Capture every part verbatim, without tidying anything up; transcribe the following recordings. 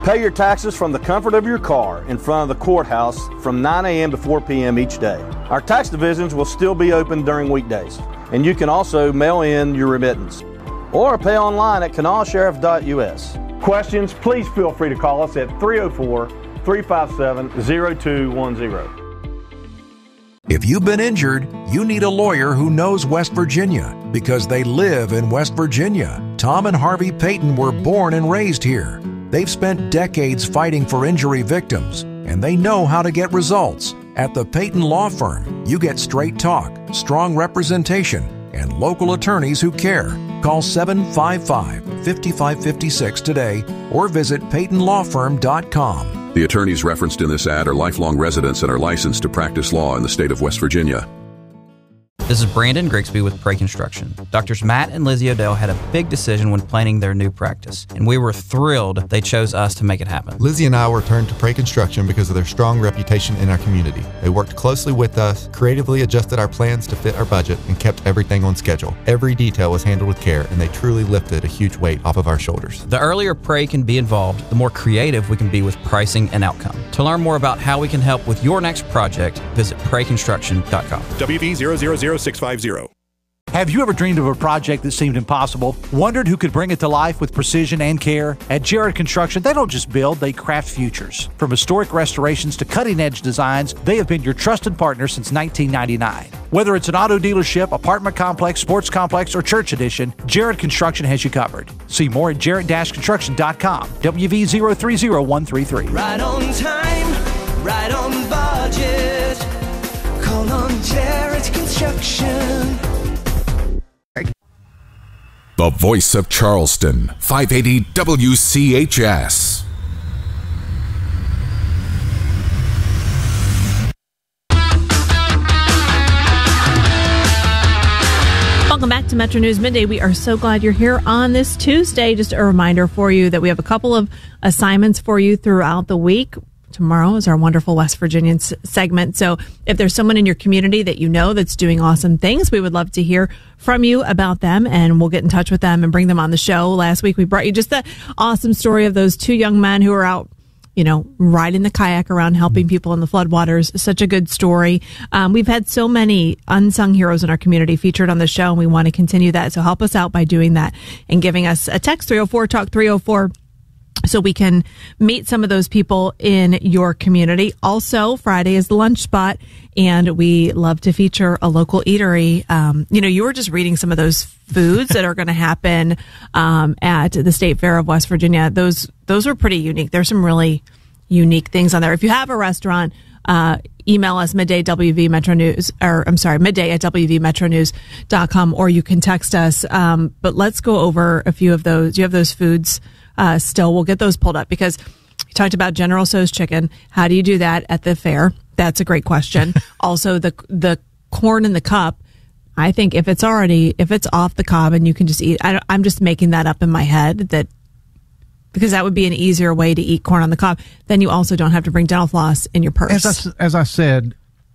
Pay your taxes from the comfort of your car in front of the courthouse from nine a.m. to four p.m. each day. Our tax divisions will still be open during weekdays, and you can also mail in your remittance or pay online at kanawha sheriff dot u s. Questions, please feel free to call us at three oh four, three five seven, oh two one oh. If you've been injured, you need a lawyer who knows West Virginia because they live in West Virginia. Tom and Harvey Payton were born and raised here. They've spent decades fighting for injury victims, and they know how to get results. At the Payton Law Firm, you get straight talk, strong representation, and local attorneys who care. Call seven five five, five five five six today or visit payton law firm dot com. The attorneys referenced in this ad are lifelong residents and are licensed to practice law in the state of West Virginia. This is Brandon Grigsby with Prey Construction. Doctors Matt and Lizzie O'Dell had a big decision when planning their new practice, and we were thrilled they chose us to make it happen. Lizzie and I were turned to Prey Construction because of their strong reputation in our community. They worked closely with us, creatively adjusted our plans to fit our budget, and kept everything on schedule. Every detail was handled with care, and they truly lifted a huge weight off of our shoulders. The earlier Prey can be involved, the more creative we can be with pricing and outcome. To learn more about how we can help with your next project, visit prey construction dot com. W V zero zero zero six five zero. Have you ever dreamed of a project that seemed impossible? Wondered who could bring it to life with precision and care? At Jared Construction, they don't just build, they craft futures. From historic restorations to cutting-edge designs, they have been your trusted partner since nineteen ninety-nine. Whether it's an auto dealership, apartment complex, sports complex, or church addition, Jared Construction has you covered. See more at jared construction dot com. W V zero three zero one three three. Right on time, right on budget. Call on Jared Construction. The voice of Charleston, five eighty W C H S. Welcome back to Metro News Midday. We are so glad you're here on this Tuesday. Just a reminder for you that we have a couple of assignments for you throughout the week. Tomorrow is our wonderful West Virginian s- segment. So if there's someone in your community that you know that's doing awesome things, we would love to hear from you about them, and we'll get in touch with them and bring them on the show. Last week, we brought you just the awesome story of those two young men who were out, you know, riding the kayak around, helping people in the floodwaters. Such a good story. Um, we've had so many unsung heroes in our community featured on the show, and we want to continue that. So help us out by doing that and giving us a text, three oh four talk three oh four, so we can meet some of those people in your community. Also, Friday is the lunch spot, and we love to feature a local eatery. Um, you know, you were just reading some of those foods that are going to happen um, at the State Fair of West Virginia. Those those are pretty unique. There's some really unique things on there. If you have a restaurant, uh, email us midday W V Metro News, or I'm sorry, midday at W V metro news dot com, or you can text us. Um, but let's go over a few of those. Do you have those foods? Uh, still, we'll get those pulled up because you talked about General Tso's chicken. How do you do that at the fair? That's a great question. Also, the the corn in the cup. I think if it's already if it's off the cob and you can just eat. I, I'm just making that up in my head that because that would be an easier way to eat corn on the cob. Then you also don't have to bring dental floss in your purse. As I, as I said.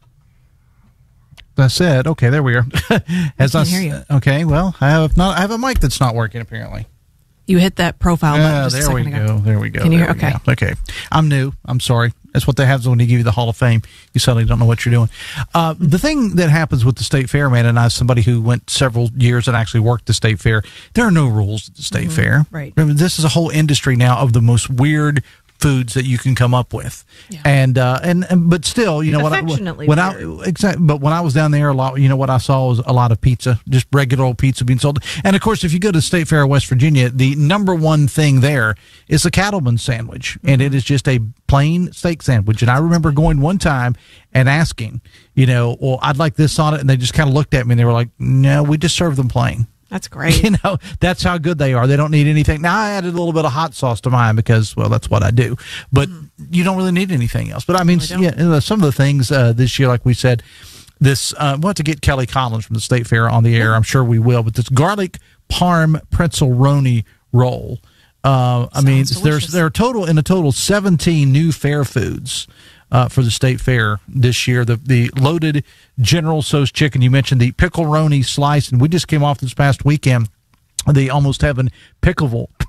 I said, okay, there we are. As I I can't hear you. Okay, well, I have not. I have a mic that's not working apparently. You hit that profile button. Yeah, just there a we second go. ago. There we go. Can you hear? There we Okay. go. Okay. I'm new. I'm sorry. That's what that happens when they give you the Hall of Fame. You suddenly don't know what you're doing. Uh, the thing that happens with the State Fair, man, and as somebody who went several years and actually worked the State Fair, there are no rules at the State Mm-hmm. Fair. Right. I mean, this is a whole industry now of the most weird foods that you can come up with. Yeah. And, uh, and, and, but still, you know, what I, Affectionately when I, weird. exactly, but when I was down there a lot, you know, what I saw was a lot of pizza, just regular old pizza being sold. And of course, if you go to the State Fair of West Virginia, the number one thing there is a cattleman sandwich. And it is just a plain steak sandwich. And I remember going one time and asking, you know, well, I'd like this on it. And they just kind of looked at me and they were like, no, we just serve them plain. That's great. You know, that's how good they are. They don't need anything. Now, I added a little bit of hot sauce to mine because, well, that's what I do. But mm-hmm. you don't really need anything else. But, I mean, really yeah, some of the things uh, this year, like we said, this, uh, we'll have to get Kelly Collins from the State Fair on the air. I'm sure we will. But this garlic parm pretzel-roni roll. Uh, I mean, delicious. there's there are total in a total seventeen new fair foods uh, for the State Fair this year. The the loaded General Tso's chicken. You mentioned the pickle-roni slice, and we just came off this past weekend the Almost Heaven Pickleville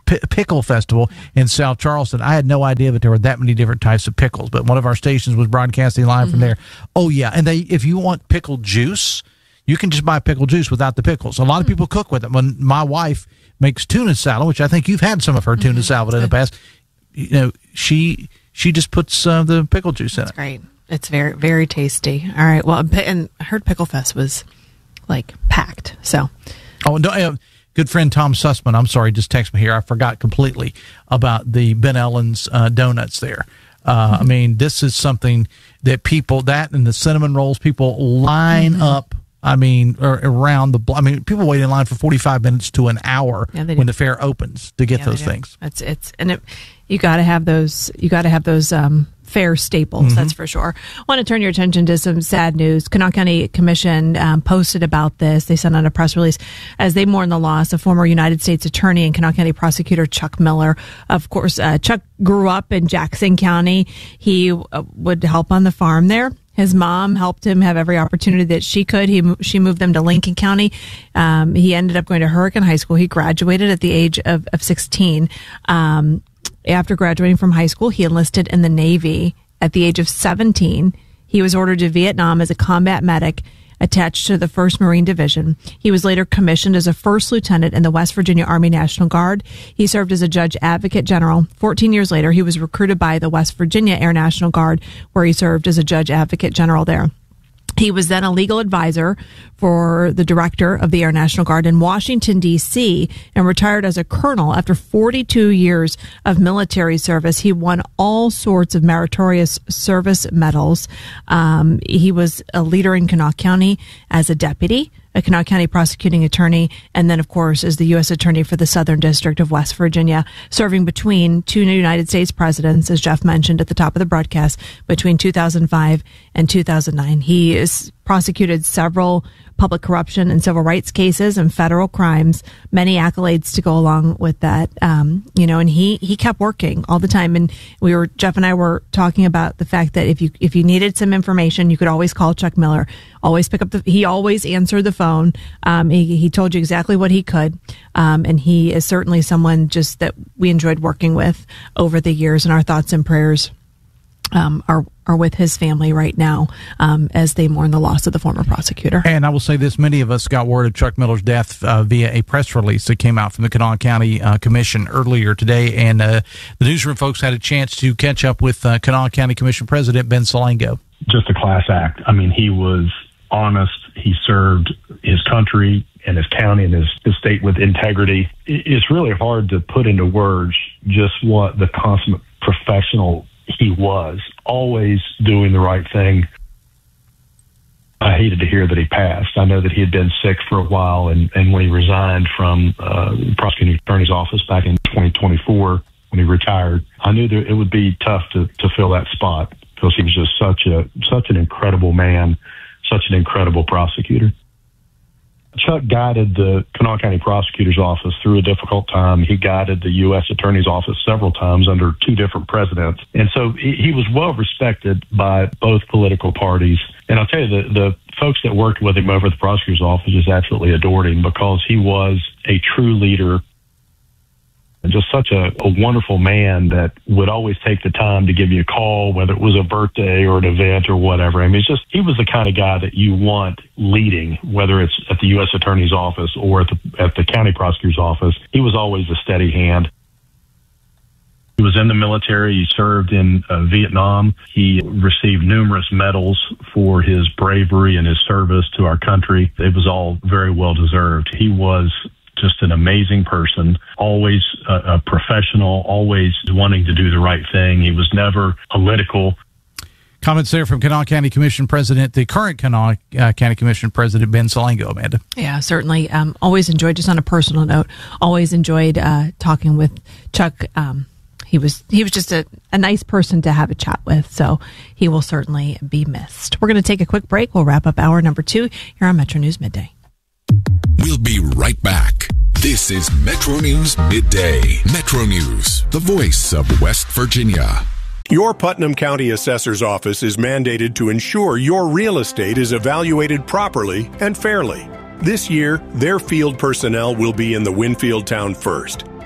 P- Pickle Festival in South Charleston. I had no idea that there were that many different types of pickles, but one of our stations was broadcasting live mm-hmm. from there. Oh, yeah. And they, if you want pickle juice, you can just buy pickle juice without the pickles. A lot of people cook with it. When my wife makes tuna salad, which I think you've had some of her tuna mm-hmm. salad in the past, you know, she she just puts uh, the pickle juice in That's it. Great. It's very, very tasty. All right. Well, and I heard Pickle Fest was like packed. So, oh, no, uh, good friend Tom Sussman, I'm sorry, just text me here. I forgot completely about the Ben Ellen's uh, donuts there. Uh, mm-hmm. I mean, this is something that people, that and the cinnamon rolls, people line mm-hmm. up. I mean, or around the. I mean, people wait in line for forty-five minutes to an hour yeah, when the fair opens to get yeah, those things. It's it's and it, you got to have those. You got to have those um, fair staples. Mm-hmm. That's for sure. I want to turn your attention to some sad news. Kanawha County Commission um, posted about this. They sent out a press release as they mourn the loss of former United States Attorney and Kanawha County Prosecutor Chuck Miller. Of course, uh, Chuck grew up in Jackson County. He uh, would help on the farm there. His mom helped him have every opportunity that she could. He she moved them to Lincoln County. Um, he ended up going to Hurricane High School. He graduated at the age of, of sixteen. Um, after graduating from high school, he enlisted in the Navy at the age of seventeen. He was ordered to Vietnam as a combat medic attached to the first Marine Division. He was later commissioned as a first lieutenant in the West Virginia Army National Guard. He served as a judge advocate general. fourteen years later, he was recruited by the West Virginia Air National Guard, where he served as a judge advocate general there. He was then a legal advisor for the director of the Air National Guard in Washington, D C, and retired as a colonel after forty-two years of military service. He won all sorts of meritorious service medals. Um, he was a leader in Kanawha County as a deputy, a Kanawha County prosecuting attorney, and then, of course, as the U S Attorney for the Southern District of West Virginia, serving between two United States presidents, as Jeff mentioned at the top of the broadcast, between two thousand five and two thousand nine. He is prosecuted several public corruption and civil rights cases and federal crimes, many accolades to go along with that. Um, you know, and he, he kept working all the time. And we were, Jeff and I were talking about the fact that if you, if you needed some information, you could always call Chuck Miller, always pick up the, he always answered the phone. Um, he, he told you exactly what he could. Um, and he is certainly someone just that we enjoyed working with over the years, and our thoughts and prayers Um, are are with his family right now um, as they mourn the loss of the former prosecutor. And I will say this, many of us got word of Chuck Miller's death uh, via a press release that came out from the Kanawha County uh, Commission earlier today, and uh, the newsroom folks had a chance to catch up with uh, Kanawha County Commission President Ben Salango. Just a class act. I mean, he was honest. He served his country and his county and his, his state with integrity. It's really hard to put into words just what the consummate professional he was, always doing the right thing. I hated to hear that he passed. I know that he had been sick for a while, and, and when he resigned from uh, the prosecuting attorney's office back in twenty twenty-four, when he retired, I knew that it would be tough to, to fill that spot because he was just such a such an incredible man, such an incredible prosecutor. Chuck guided the Kanawha County Prosecutor's Office through a difficult time. He guided the U S Attorney's Office several times under two different presidents. And so he, he was well respected by both political parties. And I'll tell you, the, the folks that worked with him over at the Prosecutor's Office just absolutely adored him because he was a true leader and just such a, a wonderful man that would always take the time to give you a call, whether it was a birthday or an event or whatever. I mean, it's just, he was the kind of guy that you want leading, whether it's at the U S Attorney's Office or at the, at the County Prosecutor's Office. He was always a steady hand. He was in the military. He served in uh, Vietnam. He received numerous medals for his bravery and his service to our country. It was all very well deserved. He was just an amazing person, always a, a professional, always wanting to do the right thing. He was never political. Comments there from Kanawha County Commission President, the current Kanawha uh, County Commission President, Ben Salango, Amanda. Yeah, certainly. Um, always enjoyed, just on a personal note, always enjoyed uh, talking with Chuck. Um, he was he was just a, a nice person to have a chat with, so he will certainly be missed. We're going to take a quick break. We'll wrap up hour number two here on Metro News Midday. We'll be right back. This is Metro News Midday. Metro News, the voice of West Virginia. Your Putnam County Assessor's Office is mandated to ensure your real estate is evaluated properly and fairly. This year, their field personnel will be in the Winfield Town first.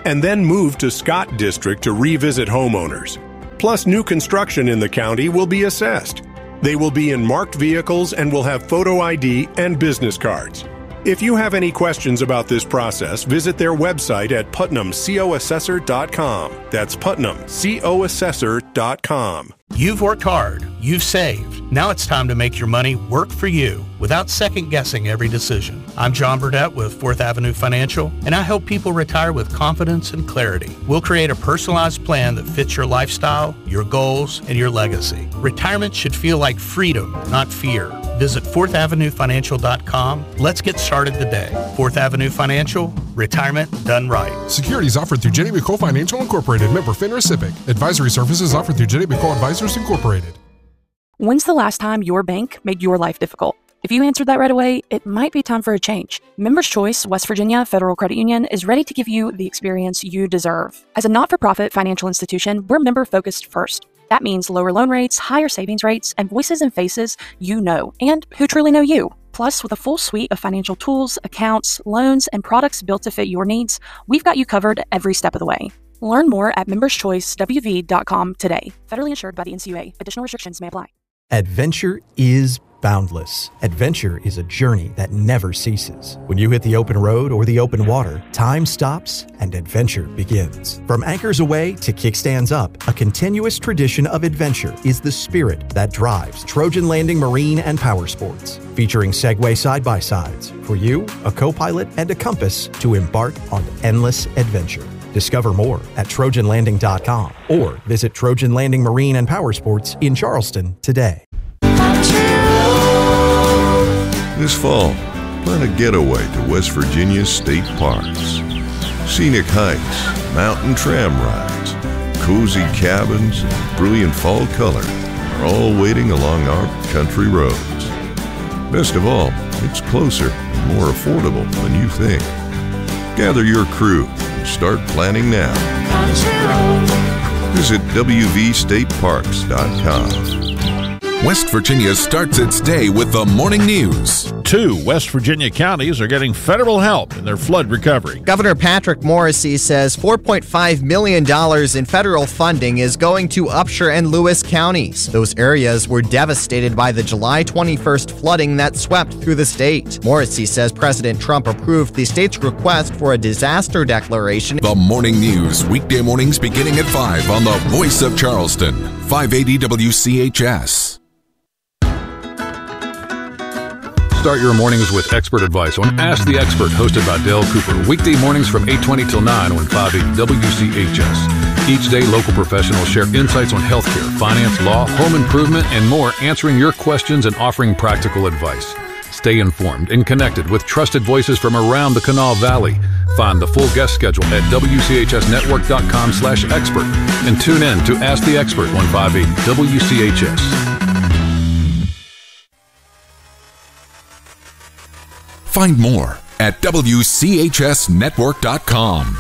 and then move to Scott District to revisit homeowners. Plus, new construction in the county will be assessed. They will be in marked vehicles and will have photo I D and business cards. If you have any questions about this process, visit their website at putnam co assessor dot com. That's putnam co assessor dot com. You've worked hard. You've saved. Now it's time to make your money work for you without second-guessing every decision. I'm John Burdett with Fourth Avenue Financial, and I help people retire with confidence and clarity. We'll create a personalized plan that fits your lifestyle, your goals, and your legacy. Retirement should feel like freedom, not fear. Visit fourth avenue financial dot com. Let's get started today. Fourth Avenue Financial, retirement done right. Securities offered through Jenny McCole Financial Incorporated, member FINRA SIPC. Advisory services offered through Jenny McCole Advisors Incorporated. When's the last time your bank made your life difficult? If you answered that right away, it might be time for a change. Members Choice West Virginia Federal Credit Union is ready to give you the experience you deserve. As a not-for-profit financial institution, we're member-focused first. That means lower loan rates, higher savings rates, and voices and faces you know and who truly know you. Plus, with a full suite of financial tools, accounts, loans, and products built to fit your needs, we've got you covered every step of the way. Learn more at members choice w v dot com today. Federally insured by the N C U A. Additional restrictions may apply. Adventure is boundless. Adventure is a journey that never ceases. When you hit the open road or the open water, time stops and adventure begins. From anchors away to kickstands up, a continuous tradition of adventure is the spirit that drives Trojan Landing Marine and Power Sports. Featuring Segway side-by-sides for you, a co-pilot, and a compass to embark on endless adventure. Discover more at trojan landing dot com or visit Trojan Landing Marine and Power Sports in Charleston today. This fall, plan a getaway to West Virginia's state parks. Scenic hikes, mountain tram rides, cozy cabins, and brilliant fall color are all waiting along our country roads. Best of all, it's closer and more affordable than you think. Gather your crew and start planning now. Visit w v state parks dot com. West Virginia starts its day with the morning news. Two West Virginia counties are getting federal help in their flood recovery. Governor Patrick Morrisey says four point five million dollars in federal funding is going to Upshur and Lewis counties. Those areas were devastated by the July twenty-first flooding that swept through the state. Morrisey says President Trump approved the state's request for a disaster declaration. The morning news, weekday mornings beginning at five on the Voice of Charleston, five eighty W C H S. Start your mornings with expert advice on Ask the Expert, hosted by Dale Cooper. Weekday mornings from eight twenty till nine on five eighty W C H S. Each day, local professionals share insights on healthcare, finance, law, home improvement, and more, answering your questions and offering practical advice. Stay informed and connected with trusted voices from around the Kanawha Valley. Find the full guest schedule at w c h s network dot com slash expert and tune in to Ask the Expert on five eighty W C H S. Find more at w c h s network dot com.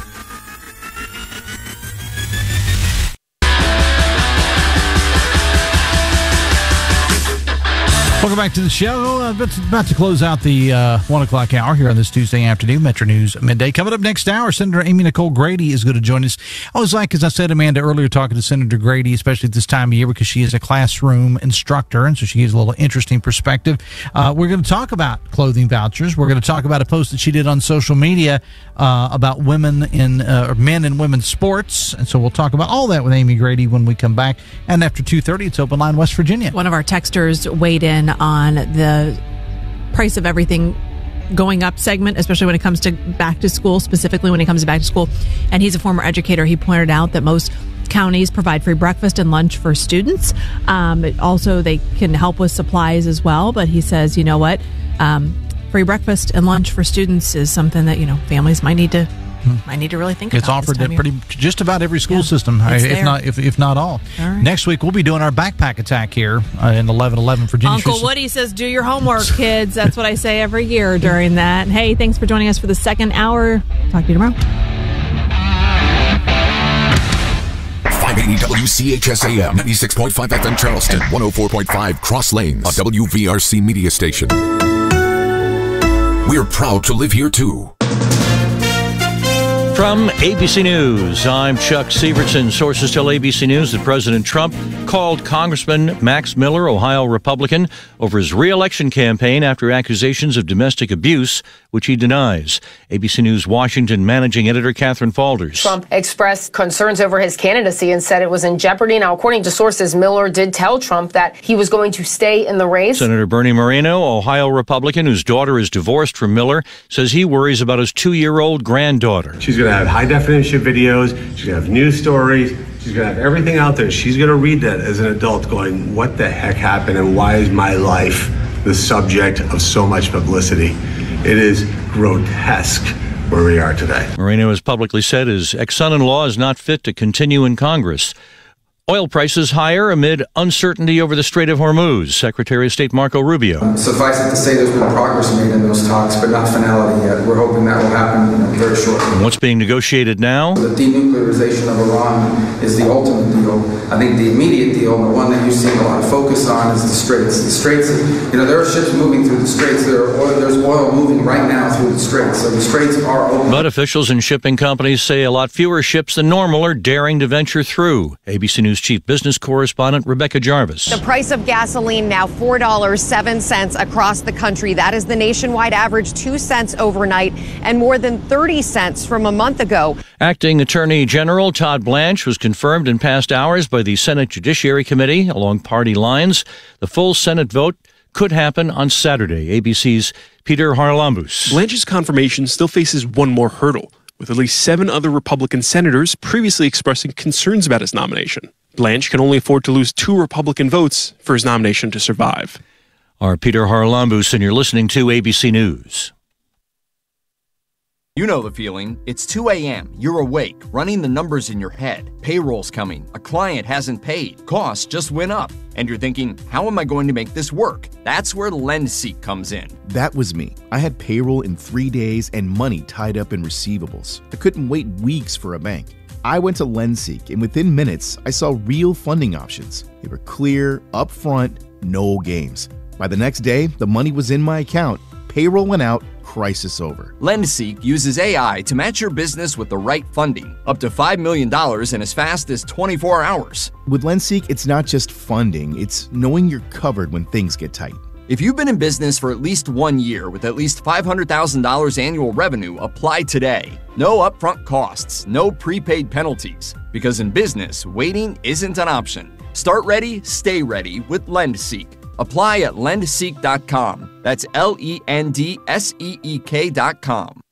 Welcome back to the show. Uh, about, to, about to close out the uh, one o'clock hour here on this Tuesday afternoon, Metro News Midday. Coming up next hour, Senator Amy Nicole Grady is going to join us. I always like, as I said, Amanda, earlier, talking to Senator Grady, especially at this time of year, because she is a classroom instructor, and so she gives a little interesting perspective. Uh, we're going to talk about clothing vouchers. We're going to talk about a post that she did on social media uh, about women in uh, or men in women's sports, and so we'll talk about all that with Amy Grady when we come back. And after two thirty, it's Open Line West Virginia. One of our texters weighed in on the price of everything going up segment, especially when it comes to back to school, specifically when it comes to back to school. And he's a former educator. He pointed out that most counties provide free breakfast and lunch for students. Um, it also, they can help with supplies as well. But he says, you know what? Um, free breakfast and lunch for students is something that, you know, families might need to I need to really think it's about offered at pretty just about every school yeah, system, if there. not if, if not all. all right. Next week we'll be doing our backpack attack here uh, in eleven eleven Virginia. Uncle Street. Woody says, "Do your homework, kids." That's what I say every year during that. Hey, thanks for joining us for the second hour. Talk to you tomorrow. five eighty W C H S A M, ninety-six point five F M Charleston, one oh four point five Cross Lanes, a W V R C media station. We're proud to live here too. From A B C News, I'm Chuck Severson. Sources tell A B C News that President Trump called Congressman Max Miller, Ohio Republican, over his re-election campaign after accusations of domestic abuse, which he denies. A B C News Washington managing editor Catherine Falders. Trump expressed concerns over his candidacy and said it was in jeopardy. Now, according to sources, Miller did tell Trump that he was going to stay in the race. Senator Bernie Moreno, Ohio Republican, whose daughter is divorced from Miller, says he worries about his two-year-old granddaughter. She's going to have high-definition videos. She's going to have news stories. She's going to have everything out there. She's going to read that as an adult going, what the heck happened and why is my life the subject of so much publicity? It is grotesque where we are today. Moreno has publicly said his ex-son-in-law is not fit to continue in Congress. Oil prices higher amid uncertainty over the Strait of Hormuz. Secretary of State Marco Rubio. Suffice it to say there's been progress made in those talks, but not finality yet. We're hoping that will happen, you know, very shortly. And what's being negotiated now? The denuclearization of Iran is the ultimate deal. I think the immediate deal, and the one that you've seen a lot of focus on, is the Straits. The Straits, you know, there are ships moving through the Straits. There are oil, there's oil moving right now through the Straits. So the Straits are open. But officials and shipping companies say a lot fewer ships than normal are daring to venture through. A B C News Chief Business Correspondent Rebecca Jarvis. The price of gasoline now four dollars and seven cents across the country. That is the nationwide average, two cents overnight and more than thirty cents from a month ago. Acting Attorney General Todd Blanche was confirmed in past hours by the Senate Judiciary Committee along party lines. The full Senate vote could happen on Saturday. A B C's Peter Haralambous. Blanche's confirmation still faces one more hurdle, with at least seven other Republican senators previously expressing concerns about his nomination. Blanche can only afford to lose two Republican votes for his nomination to survive. Our Peter Haralambous, and you're listening to A B C News. You know the feeling. It's two a.m. You're awake, running the numbers in your head. Payroll's coming. A client hasn't paid. Costs just went up. And you're thinking, how am I going to make this work? That's where LendSeek comes in. That was me. I had payroll in three days and money tied up in receivables. I couldn't wait weeks for a bank. I went to LendSeek, and within minutes, I saw real funding options. They were clear, upfront, no games. By the next day, the money was in my account. Payroll went out, crisis over. LendSeek uses A I to match your business with the right funding, up to five million dollars in as fast as twenty-four hours. With LendSeek, it's not just funding, it's knowing you're covered when things get tight. If you've been in business for at least one year with at least five hundred thousand dollars annual revenue, apply today. No upfront costs, no prepaid penalties. Because in business, waiting isn't an option. Start ready, stay ready with LendSeek. Apply at lend seek dot com. That's L E N D S E E K dot com.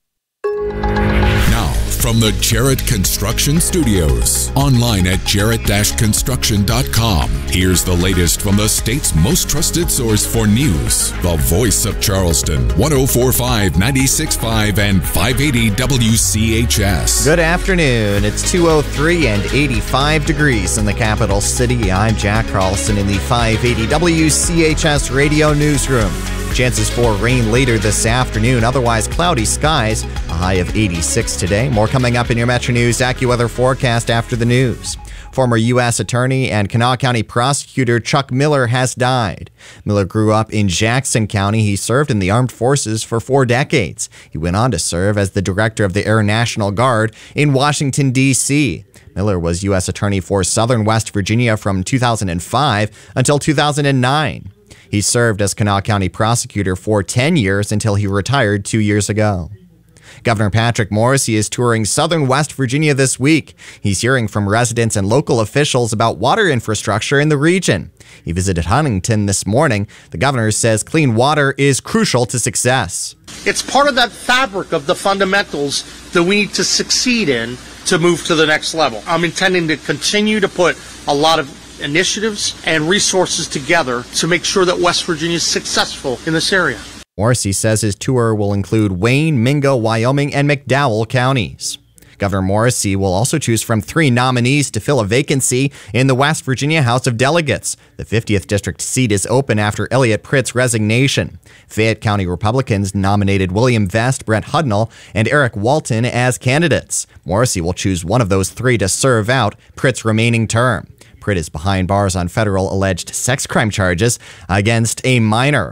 Now, from the Jarrett Construction Studios, online at jarrett dash construction dot com. Here's the latest from the state's most trusted source for news. The voice of Charleston, one oh four point five, ninety-six point five, and five eighty W C H S. Good afternoon. It's two oh three and eighty-five degrees in the capital city. I'm Jack Carlson in the five eighty W C H S radio newsroom. Chances for rain later this afternoon, otherwise cloudy skies, a high of eighty-six today. More coming up in your Metro News AccuWeather forecast after the news. Former U S Attorney and Kanawha County Prosecutor Chuck Miller has died. Miller grew up in Jackson County. He served in the armed forces for four decades. He went on to serve as the director of the Air National Guard in Washington, D C Miller was U S Attorney for Southern West Virginia from two thousand five until two thousand nine. He served as Kanawha County Prosecutor for ten years until he retired two years ago. Governor Patrick Morrisey is touring southern West Virginia this week. He's hearing from residents and local officials about water infrastructure in the region. He visited Huntington this morning. The governor says clean water is crucial to success. It's part of that fabric of the fundamentals that we need to succeed in to move to the next level. I'm intending to continue to put a lot of initiatives and resources together to make sure that West Virginia is successful in this area. Morrisey says his tour will include Wayne, Mingo, Wyoming, and McDowell counties. Governor Morrisey will also choose from three nominees to fill a vacancy in the West Virginia House of Delegates. The fiftieth district seat is open after Elliot Pritt's resignation. Fayette County Republicans nominated William Vest, Brent Hudnall, and Eric Walton as candidates. Morrisey will choose one of those three to serve out Pritt's remaining term. Pritt is behind bars on federal alleged sex crime charges against a minor.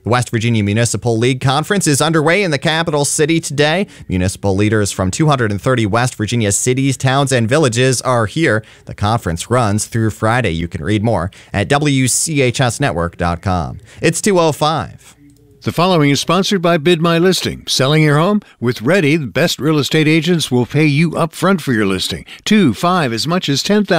The West Virginia Municipal League Conference is underway in the capital city today. Municipal leaders from two hundred thirty West Virginia cities, towns, and villages are here. The conference runs through Friday. You can read more at W C H S network dot com. It's two oh five. The following is sponsored by Bid My Listing. Selling your home? With Ready, the best real estate agents will pay you up front for your listing. Two, five, as much as ten thousand dollars.